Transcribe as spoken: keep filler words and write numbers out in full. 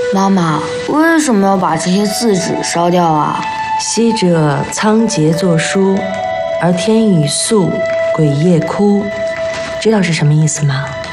妈妈，为什么要把这些字纸烧掉啊？ 昔者仓颉作书，而天欲肃，鬼夜哭，知道是什么意思吗？